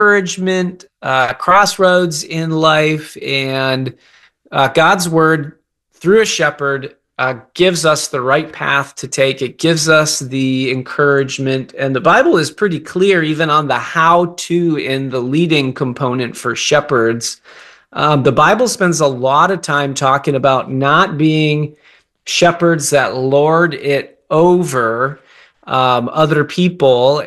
encouragement, crossroads in life, and God's word through a shepherd gives us the right path to take. It gives us the encouragement, and the Bible is pretty clear even on the how-to in the leading component for shepherds. The Bible spends a lot of time talking about not being shepherds that lord it over other people,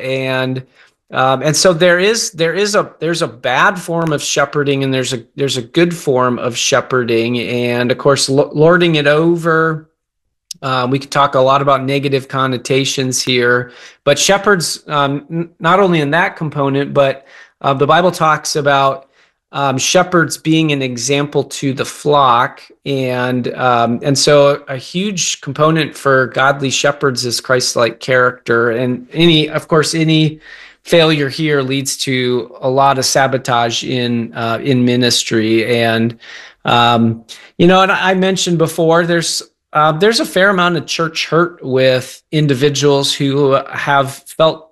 and so there's a bad form of shepherding, and there's a good form of shepherding, and of course lording it over. We could talk a lot about negative connotations here, but shepherds, not only in that component, but the Bible talks about shepherds being an example to the flock, and so a huge component for godly shepherds is Christ-like character, and any failure here leads to a lot of sabotage in ministry, and and I mentioned before there's a fair amount of church hurt with individuals who have felt,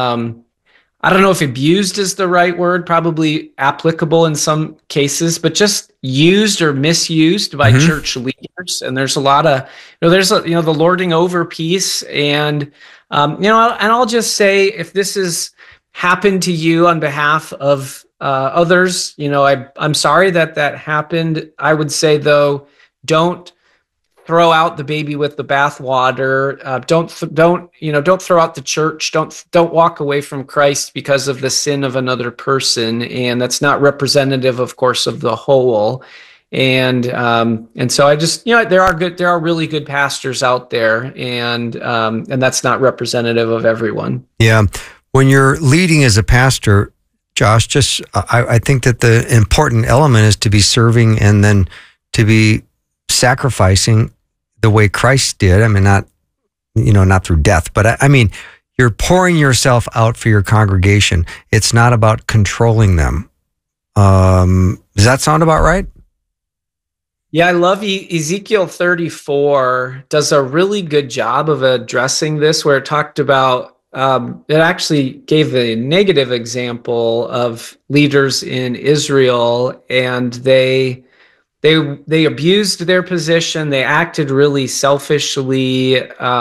I don't know if abused is the right word, probably applicable in some cases, but just used or misused by church leaders. And there's a lot of, the lording over piece. And, and I'll just say, if this has happened to you on behalf of others, I'm sorry that happened. I would say, though, don't throw out the baby with the bathwater. Don't throw out the church. Don't walk away from Christ because of the sin of another person, and that's not representative, of course, of the whole. And so I just, there are really good pastors out there, and that's not representative of everyone. Yeah, when you're leading as a pastor, Josh, I think that the important element is to be serving and then to be sacrificing the way Christ did. I mean, not through death, but I mean, you're pouring yourself out for your congregation. It's not about controlling them. Does that sound about right? Yeah, I love Ezekiel 34 does a really good job of addressing this, where it talked about, it actually gave a negative example of leaders in Israel, and they abused their position. They acted really selfishly,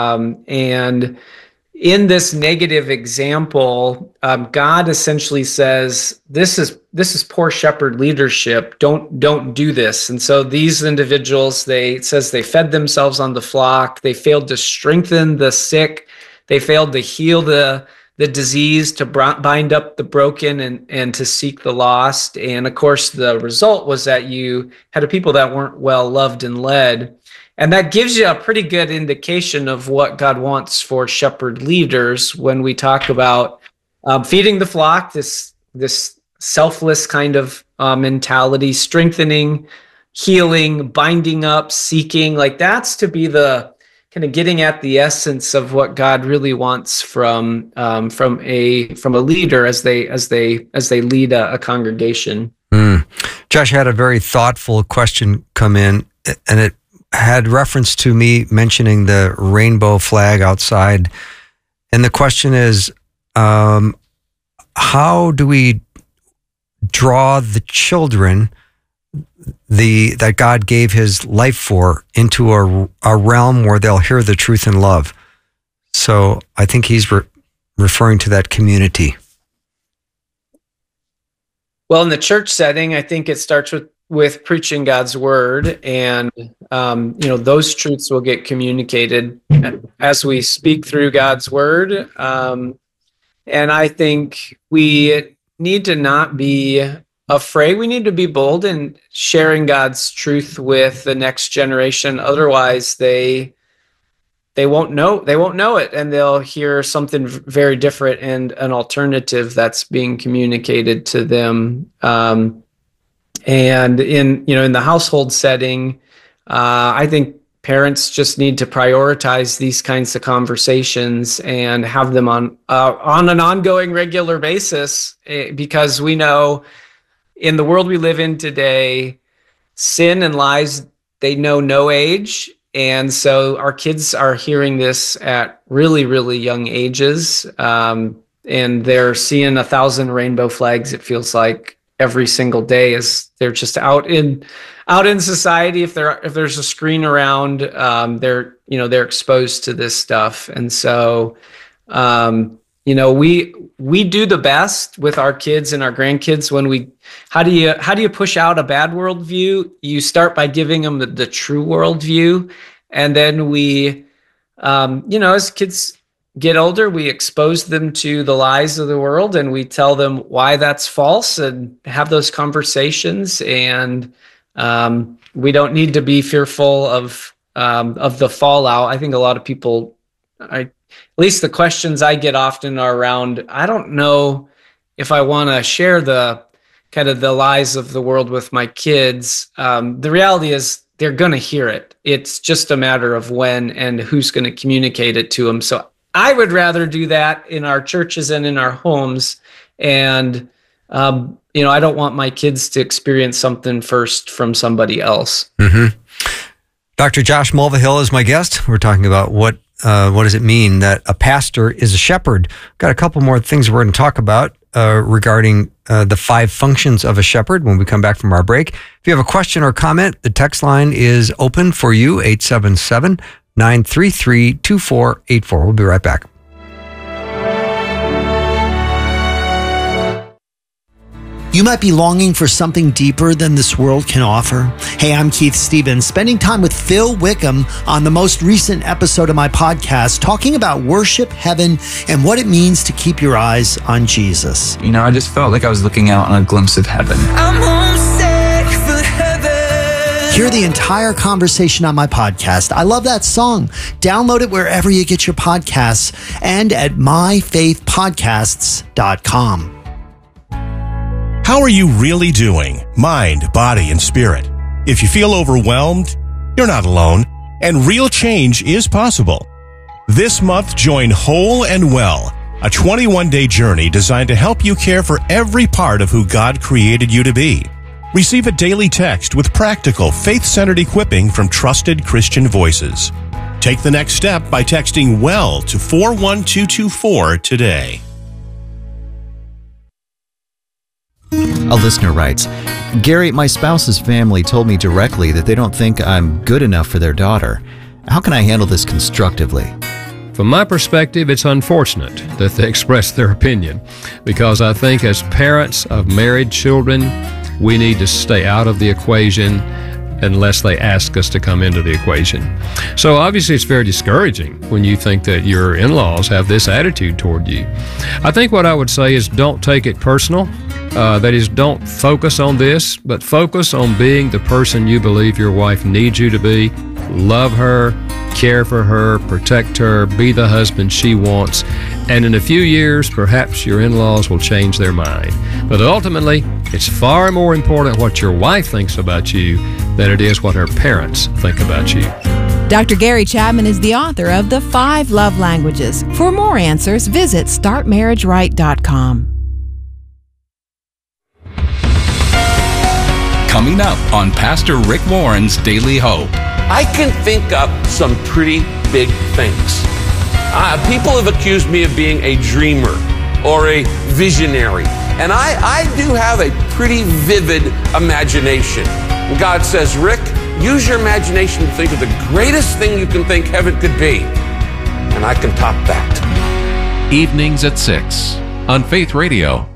and in this negative example, God essentially says, "This is poor shepherd leadership. Don't do this." And so these individuals, it says they fed themselves on the flock. They failed to strengthen the sick. They failed to heal the disease, to bind up the broken, and to seek the lost. And of course, the result was that you had a people that weren't well loved and led. And that gives you a pretty good indication of what God wants for shepherd leaders when we talk about feeding the flock, this selfless kind of mentality, strengthening, healing, binding up, seeking. Like, that's to be the kind of getting at the essence of what God really wants from a leader as they lead a congregation. Josh had a very thoughtful question come in, and it had reference to me mentioning the rainbow flag outside. And the question is, how do we draw the children that God gave his life for into a realm where they'll hear the truth and love? So I think he's referring to that community. Well, in the church setting, I think it starts with preaching God's word, and those truths will get communicated as we speak through God's word. And I think we need to not be afraid. We need to be bold in sharing God's truth with the next generation. Otherwise, they won't know it, and they'll hear something very different and an alternative that's being communicated to them. And in the household setting, I think parents just need to prioritize these kinds of conversations and have them on an ongoing, regular basis, because we know in the world we live in today, sin and lies, they know no age. And so our kids are hearing this at really, really young ages. and they're seeing 1,000 rainbow flags. It feels like every single day as they're just out in society. If there's a screen around, they're exposed to this stuff. And so, we do the best with our kids and our grandkids when how do you push out a bad worldview? You start by giving them the true worldview. And then we, as kids get older, we expose them to the lies of the world, and we tell them why that's false and have those conversations. And we don't need to be fearful of the fallout. I think a lot of people, at least the questions I get often are around, I don't know if I want to share the kind of the lies of the world with my kids. The reality is they're going to hear it. It's just a matter of when and who's going to communicate it to them. So I would rather do that in our churches and in our homes. And, I don't want my kids to experience something first from somebody else. Mm-hmm. Dr. Josh Mulvihill is my guest. We're talking about what does it mean that a pastor is a shepherd. Got a couple more things we're going to talk about regarding the 5 functions of a shepherd when we come back from our break. If you have a question or comment, the text line is open for you, 877-933-2484. We'll be right back. You might be longing for something deeper than this world can offer. Hey, I'm Keith Stevens, spending time with Phil Wickham on the most recent episode of my podcast, talking about worship, heaven, and what it means to keep your eyes on Jesus. I just felt like I was looking out on a glimpse of heaven. I'm homesick for heaven. Hear the entire conversation on my podcast. I love that song. Download it wherever you get your podcasts and at myfaithpodcasts.com. How are you really doing? Mind, body, and spirit. If you feel overwhelmed, you're not alone, and real change is possible. This month, join Whole and Well, a 21-day journey designed to help you care for every part of who God created you to be. Receive a daily text with practical, faith-centered equipping from trusted Christian voices. Take the next step by texting WELL to 41224 today. A listener writes, Gary, my spouse's family told me directly that they don't think I'm good enough for their daughter. How can I handle this constructively? From my perspective, it's unfortunate that they express their opinion, because I think as parents of married children, we need to stay out of the equation unless they ask us to come into the equation. So obviously it's very discouraging when you think that your in-laws have this attitude toward you. I think what I would say is don't take it personal. That is, don't focus on this, but focus on being the person you believe your wife needs you to be. Love her, care for her, protect her, be the husband she wants. And in a few years, perhaps your in-laws will change their mind. But ultimately, it's far more important what your wife thinks about you than it is what her parents think about you. Dr. Gary Chapman is the author of The 5 Love Languages. For more answers, visit startmarriageright.com. Coming up on Pastor Rick Warren's Daily Hope. I can think up some pretty big things. People have accused me of being a dreamer or a visionary. And I do have a pretty vivid imagination. And God says, Rick, use your imagination to think of the greatest thing you can think heaven could be. And I can top that. Evenings at 6 on Faith Radio.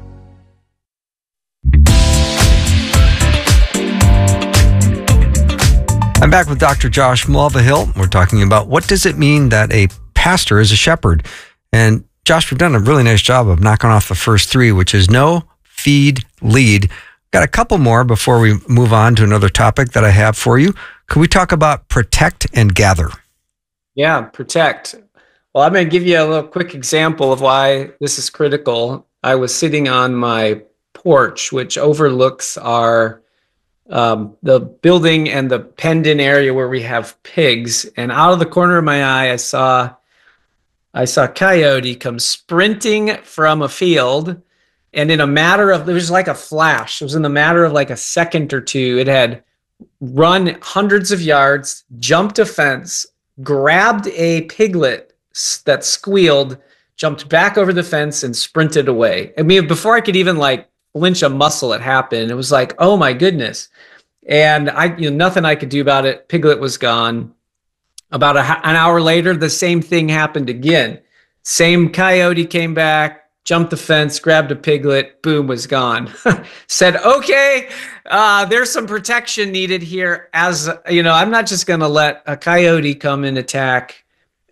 I'm back with Dr. Josh Mulvihill. We're talking about what does it mean that a pastor is a shepherd. And Josh, we've done a really nice job of knocking off the first 3, which is know, feed, lead. Got a couple more before we move on to another topic that I have for you. Could we talk about protect and gather? Yeah, protect. Well, I'm going to give you a little quick example of why this is critical. I was sitting on my porch, which overlooks our the building and the penned-in area where we have pigs. And out of the corner of my eye, I saw a coyote come sprinting from a field. And in a matter of, it was like a flash. It was in the matter of like a second or two. It had run hundreds of yards, jumped a fence, grabbed a piglet that squealed, jumped back over the fence and sprinted away. I mean, before I could even like flinch a muscle, it happened. It was like, oh my goodness. And nothing I could do about it. Piglet was gone. About an hour later, the same thing happened again. Same coyote came back, jumped the fence, grabbed a piglet, boom, was gone. Said, okay, there's some protection needed here. As you know, I'm not just going to let a coyote come and attack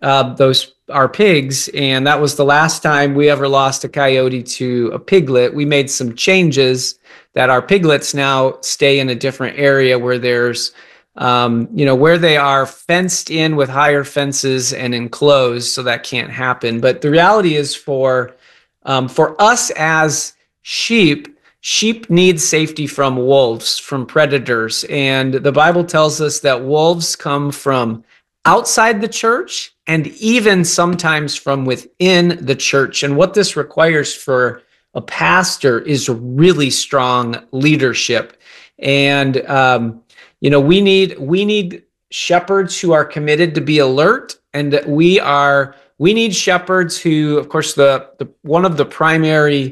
our pigs. And that was the last time we ever lost a coyote to a piglet. We made some changes that our piglets now stay in a different area where there's where they are fenced in with higher fences and enclosed, so that can't happen. But the reality is for us as sheep need safety from wolves, from predators. And the Bible tells us that wolves come from outside the church and even sometimes from within the church. And what this requires for a pastor is really strong leadership. And we need shepherds who are committed to be alert, and we need shepherds who, of course, the one of the primary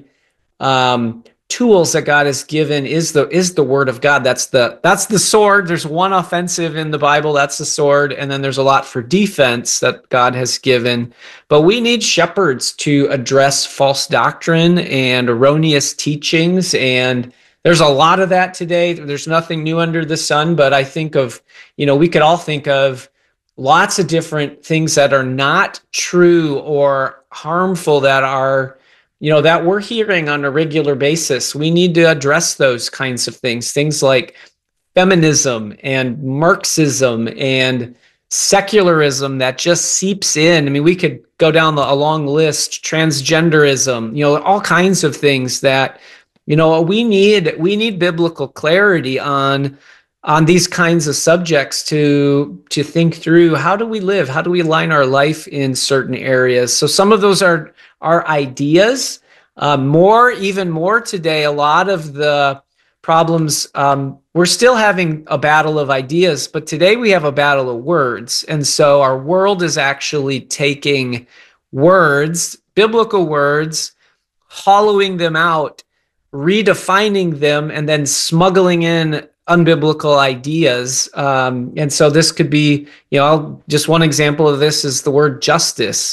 tools that God has given is the word of God. That's the sword. There's one offensive in the Bible, that's the sword, and then there's a lot for defense that God has given. But we need shepherds to address false doctrine and erroneous teachings, and there's a lot of that today. There's nothing new under the sun, but I think of, we could all think of lots of different things that are not true or harmful that are, that we're hearing on a regular basis. We need to address those kinds of things like feminism and Marxism and secularism that just seeps in. I mean, we could go down a long list, transgenderism, all kinds of things that, we need biblical clarity on these kinds of subjects to think through, how do we live? How do we align our life in certain areas? So some of those are ideas. Even more today, a lot of the problems, we're still having a battle of ideas, but today we have a battle of words. And so our world is actually taking words, biblical words, hollowing them out, redefining them, and then smuggling in unbiblical ideas. And so this could be, just one example of this is the word justice.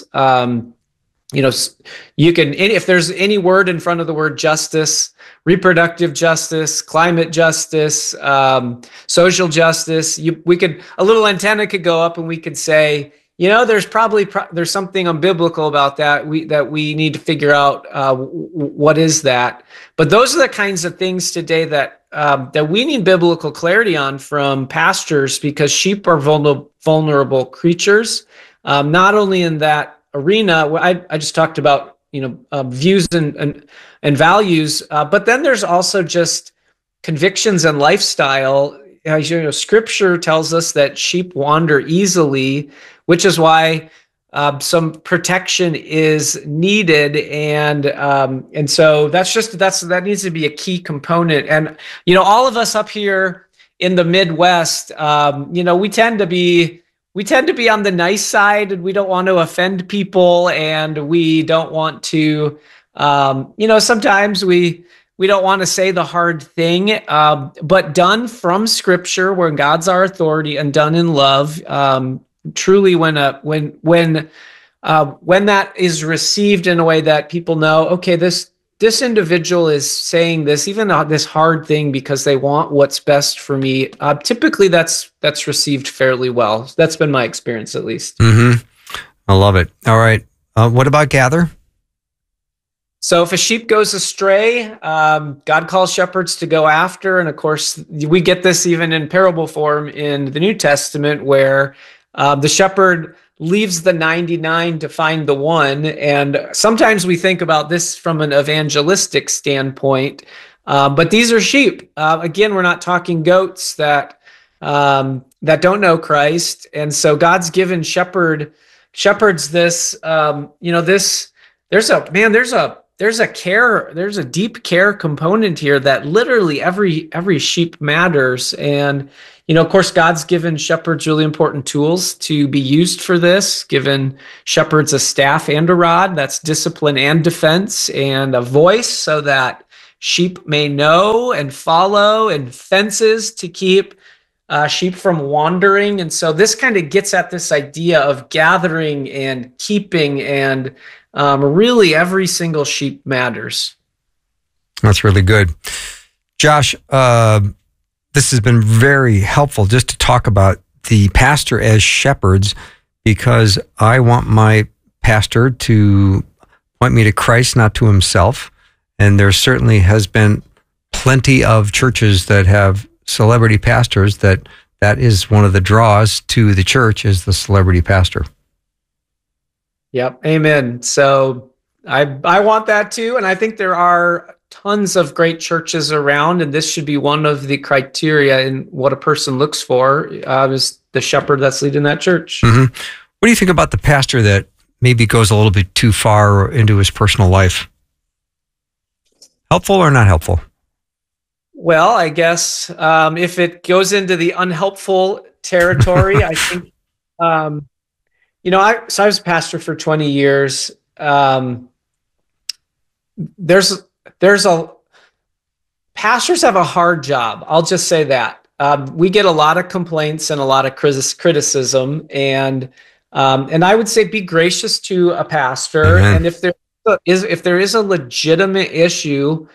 You can, if there's any word in front of the word justice, reproductive justice, climate justice, social justice, a little antenna could go up and we could say, there's probably there's something unbiblical about that. We need to figure out what is that. But those are the kinds of things today that we need biblical clarity on from pastors, because sheep are vulnerable creatures. Not only in that arena, I just talked about views and values, but then there's also just convictions and lifestyle. Scripture tells us that sheep wander easily, which is why some protection is needed, and so that needs to be a key component. And all of us up here in the Midwest, we tend to be on the nice side, and we don't want to offend people, and we don't want to, sometimes we don't want to say the hard thing, but done from Scripture, where God's our authority, and done in love. Truly, when that is received in a way that people know, okay, this individual is saying this, even this hard thing, because they want what's best for me. Typically, that's received fairly well. That's been my experience, at least. Mm-hmm. I love it. All right. What about gather? So if a sheep goes astray, God calls shepherds to go after. And of course, we get this even in parable form in the New Testament, where the shepherd leaves the 99 to find the one. And sometimes we think about this from an evangelistic standpoint, but these are sheep. Again, we're not talking goats that don't know Christ. And so God's given shepherds this, there's a a deep care component here that literally every sheep matters. And, of course, God's given shepherds really important tools to be used for this, given shepherds a staff and a rod, that's discipline and defense, and a voice so that sheep may know and follow, and fences to keep sheep from wandering. And so this kind of gets at this idea of gathering and keeping, and really every single sheep matters. That's really good. Josh, this has been very helpful just to talk about the pastor as shepherds, because I want my pastor to point me to Christ, not to himself. And there certainly has been plenty of churches that have celebrity pastors that is one of the draws to the church, is the celebrity pastor. Yep. Amen. So I want that too. And I think there are tons of great churches around, and this should be one of the criteria in what a person looks for, is the shepherd that's leading that church. Mm-hmm. What do you think about the pastor that maybe goes a little bit too far into his personal life? Helpful or not helpful? Well, I guess if it goes into the unhelpful territory, I think, I was a pastor for 20 years. Pastors have a hard job. I'll just say that. We get a lot of complaints and a lot of criticism, and I would say be gracious to a pastor. Mm-hmm. And if there is a legitimate issue,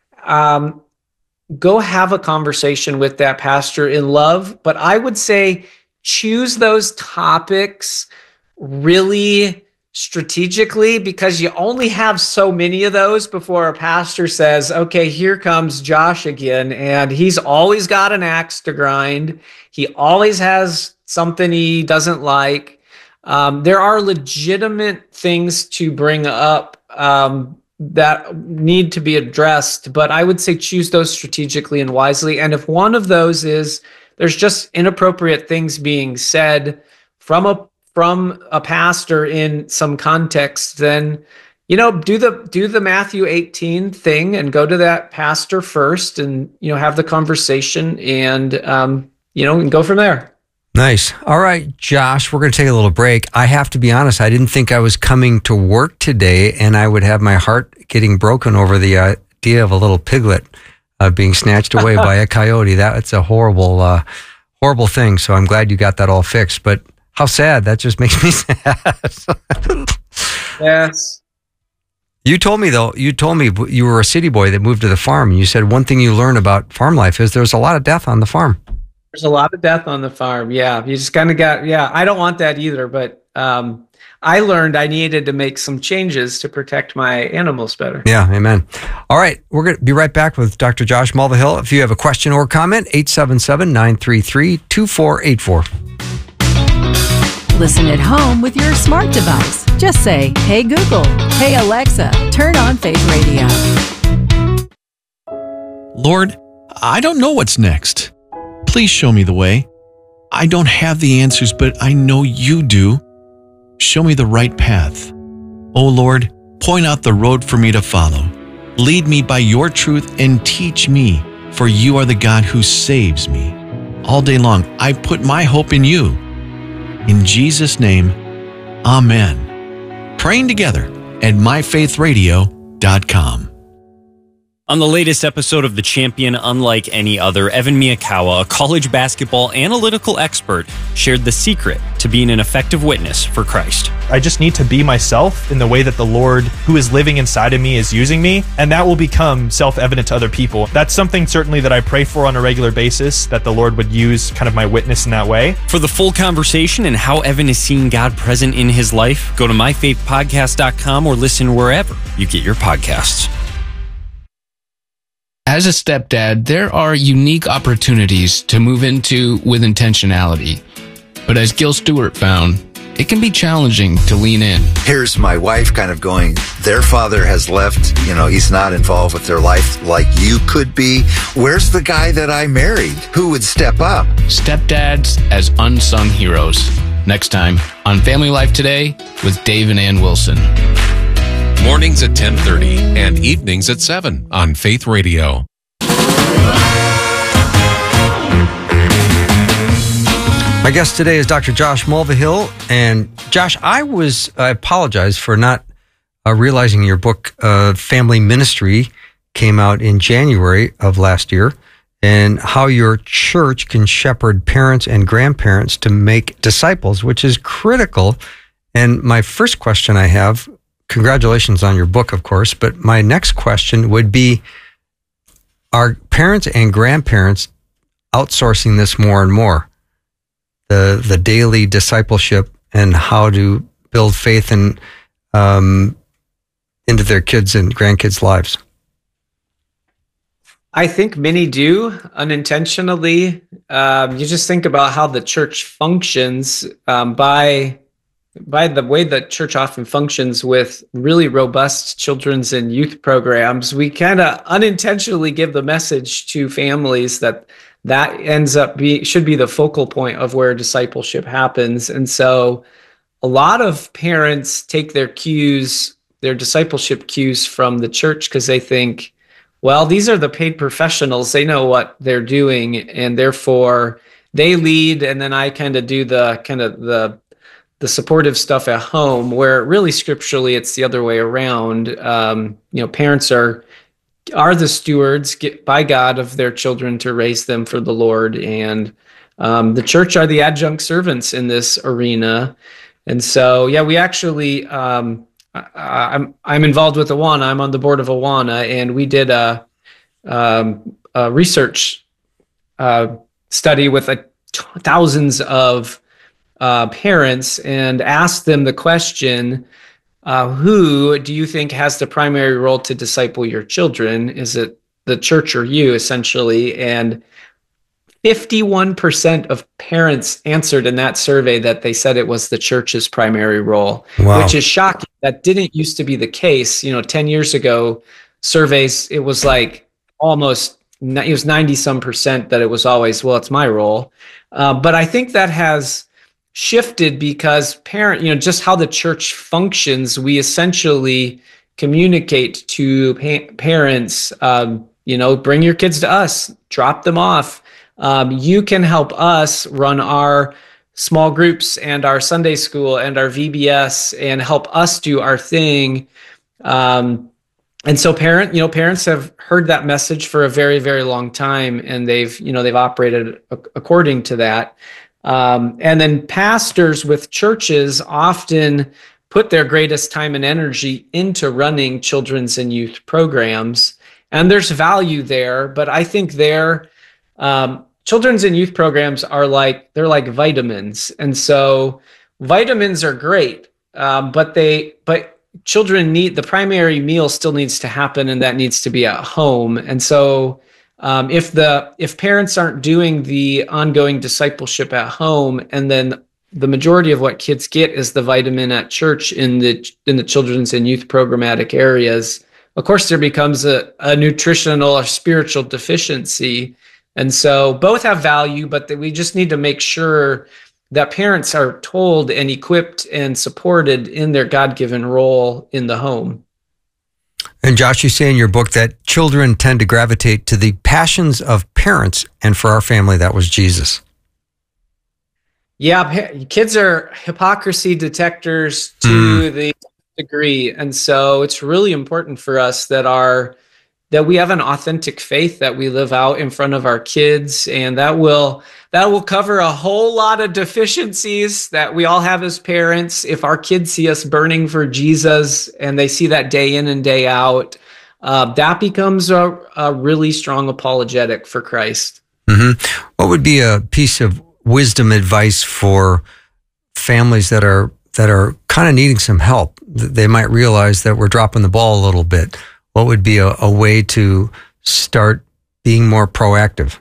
go have a conversation with that pastor in love. But I would say choose those topics really strategically, because you only have so many of those before a pastor says, okay, here comes Josh again. And he's always got an axe to grind. He always has something he doesn't like. There are legitimate things to bring up that need to be addressed, but I would say choose those strategically and wisely. And if one of those is there's just inappropriate things being said from a pastor in some context, then do the Matthew 18 thing and go to that pastor first, and have the conversation, and and go from there. Nice. All right, Josh, we're going to take a little break. I have to be honest, I didn't think I was coming to work today and I would have my heart getting broken over the idea of a little piglet being snatched away by a coyote. That's a horrible, horrible thing. So I'm glad you got that all fixed. But how sad. That just makes me sad. Yes. You told me you were a city boy that moved to the farm. And you said one thing you learned about farm life is there's a lot of death on the farm. There's a lot of death on the farm. Yeah. You just kind of I don't want that either, but I learned I needed to make some changes to protect my animals better. Yeah, amen. All right, we're going to be right back with Dr. Josh Mulvihill. If you have a question or comment, 877-933-2484. Listen at home with your smart device. Just say, hey Google, hey Alexa, turn on Faith Radio. Lord, I don't know what's next. Please show me the way. I don't have the answers, but I know you do. Show me the right path. Oh Lord, point out the road for me to follow. Lead me by your truth and teach me, for you are the God who saves me. All day long, I put my hope in you. In Jesus' name, amen. Praying together at myfaithradio.com. On the latest episode of The Champion Unlike Any Other, Evan Miyakawa, a college basketball analytical expert, shared the secret to being an effective witness for Christ. I just need to be myself in the way that the Lord who is living inside of me is using me, and that will become self-evident to other people. That's something certainly that I pray for on a regular basis, that the Lord would use kind of my witness in that way. For the full conversation and how Evan is seeing God present in his life, go to myfaithpodcast.com or listen wherever you get your podcasts. As a stepdad, there are unique opportunities to move into with intentionality. But as Gil Stewart found, it can be challenging to lean in. Here's my wife kind of going, their father has left, he's not involved with their life like you could be. Where's the guy that I married? Who would step up? Stepdads as unsung heroes. Next time on Family Life Today with Dave and Ann Wilson. Mornings at 10:30 and evenings at 7 on Faith Radio. My guest today is Dr. Josh Mulvihill. And Josh, I apologize for not realizing your book, Family Ministry, came out in January of last year, and how your church can shepherd parents and grandparents to make disciples, which is critical. And my first question I have, congratulations on your book, of course, but my next question would be, are parents and grandparents outsourcing this more and more? The daily discipleship and how to build faith and into their kids' and grandkids' lives? I think many do unintentionally. You just think about how the church functions by the way that church often functions with really robust children's and youth programs. We kind of unintentionally give the message to families that ends up should be the focal point of where discipleship happens. And so a lot of parents take their discipleship cues from the church because they think, well, these are the paid professionals. They know what they're doing, and therefore they lead, and then I kind of do the supportive stuff at home, where really scripturally it's the other way around. Parents are the stewards by God of their children to raise them for the Lord, and the church are the adjunct servants in this arena. And so, we actually, I'm involved with Awana. I'm on the board of Awana, and we did a research study with thousands of parents and asked them the question, who do you think has the primary role to disciple your children? Is it the church or you, essentially? And 51% of parents answered in that survey that they said it was the church's primary role, which is shocking. That didn't used to be the case. 10 years ago, surveys, it was like almost, it was 90-some% that it was always, well, it's my role. But I think that has shifted because just how the church functions, we essentially communicate to parents, bring your kids to us, drop them off. You can help us run our small groups and our Sunday school and our VBS and help us do our thing. And so parents have heard that message for a very, very long time, and they've operated according to that. And then pastors with churches often put their greatest time and energy into running children's and youth programs. And there's value there, but I think children's and youth programs they're like vitamins. And so vitamins are great, but children the primary meal still needs to happen, and that needs to be at home. And so if parents aren't doing the ongoing discipleship at home, and then the majority of what kids get is the vitamin at church in the children's and youth programmatic areas, of course there becomes a nutritional or spiritual deficiency. And so both have value, but we just need to make sure that parents are told and equipped and supported in their God-given role in the home. And Josh, you say in your book that children tend to gravitate to the passions of parents, and for our family, that was Jesus. Yeah, kids are hypocrisy detectors to the degree. And so it's really important for us that we have an authentic faith that we live out in front of our kids, and that will cover a whole lot of deficiencies that we all have as parents. If our kids see us burning for Jesus and they see that day in and day out, that becomes a really strong apologetic for Christ. Mm-hmm. What would be a piece of wisdom advice for families that are kind of needing some help? They might realize that we're dropping the ball a little bit. What would be a way to start being more proactive?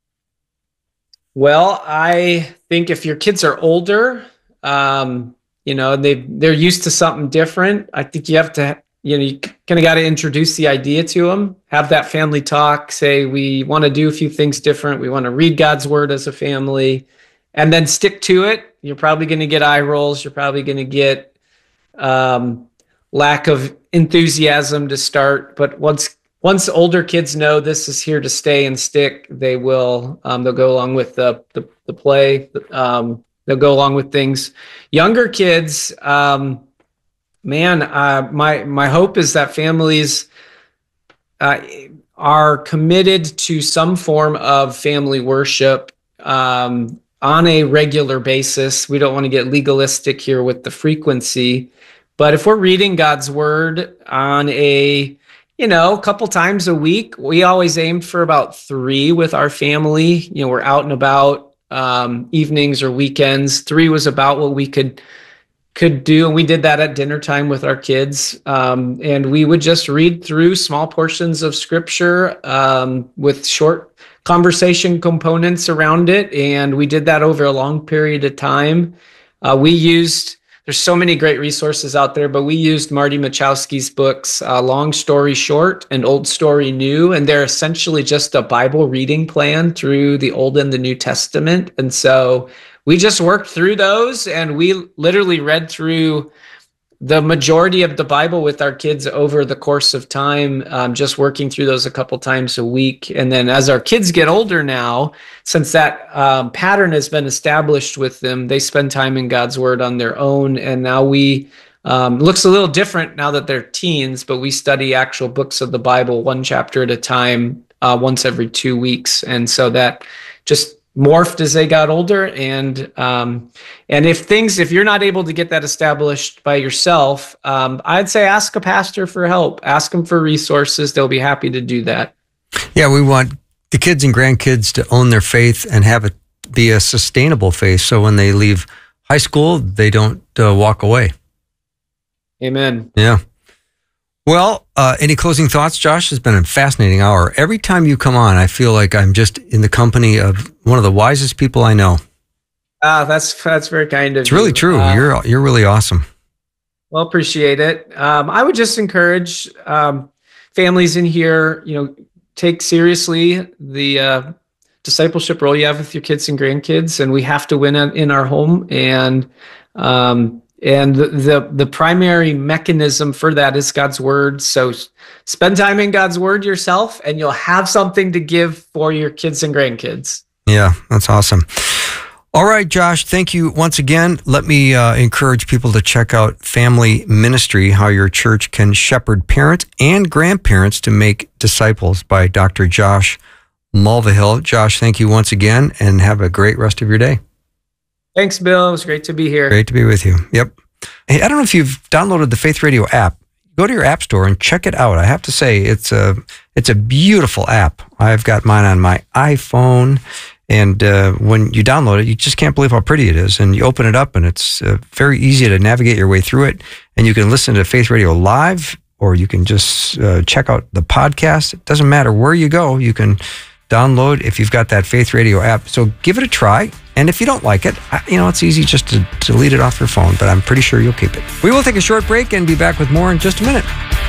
Well, I think if your kids are older, they're used to something different, I think you have to, you kind of got to introduce the idea to them, have that family talk, say, we want to do a few things different. We want to read God's word as a family, and then stick to it. You're probably going to get eye rolls. You're probably going to get lack of enthusiasm to start, but once older kids know this is here to stay and stick, they will. They'll go along with the play. They'll go along with things. Younger kids, my hope is that families are committed to some form of family worship on a regular basis. We don't want to get legalistic here with the frequency, but if we're reading God's word on a couple times a week, we always aimed for about 3 with our family. We're out and about evenings or weekends. 3 was about what we could do, and we did that at dinner time with our kids. And we would just read through small portions of scripture with short conversation components around it, and we did that over a long period of time. There's so many great resources out there, but we used Marty Machowski's books, Long Story Short and Old Story New, and they're essentially just a Bible reading plan through the Old and the New Testament. And so we just worked through those, and we literally read through the majority of the Bible with our kids over the course of time, just working through those a couple times a week. And then as our kids get older now, since that pattern has been established with them, they spend time in God's word on their own. And now looks a little different now that they're teens, but we study actual books of the Bible, 1 chapter at a time, once every 2 weeks. And so that just morphed as they got older. And if you're not able to get that established by yourself, I'd say ask a pastor for help, ask them for resources. They'll be happy to do that. Yeah, we want the kids and grandkids to own their faith and have it be a sustainable faith. So when they leave high school, they don't walk away. Amen. Yeah. Well, any closing thoughts, Josh? It's been a fascinating hour. Every time you come on, I feel like I'm just in the company of one of the wisest people I know. That's very kind of you. It's really true. You're really awesome. Well, appreciate it. I would just encourage families in here, take seriously the discipleship role you have with your kids and grandkids, and we have to win in our home. And the primary mechanism for that is God's word. So spend time in God's word yourself, and you'll have something to give for your kids and grandkids. Yeah, that's awesome. All right, Josh, thank you once again. Let me encourage people to check out Family Ministry, How Your Church Can Shepherd Parents and Grandparents to Make Disciples by Dr. Josh Mulvihill. Josh, thank you once again, and have a great rest of your day. Thanks, Bill. It was great to be here. Great to be with you. Yep. Hey, I don't know if you've downloaded the Faith Radio app. Go to your app store and check it out. I have to say, it's a beautiful app. I've got mine on my iPhone, and when you download it, you just can't believe how pretty it is. And you open it up, and it's very easy to navigate your way through it. And you can listen to Faith Radio live, or you can just check out the podcast. It doesn't matter where you go. You can download if you've got that Faith Radio app. So give it a try. And if you don't like it, it's easy just to delete it off your phone, but I'm pretty sure you'll keep it. We will take a short break and be back with more in just a minute.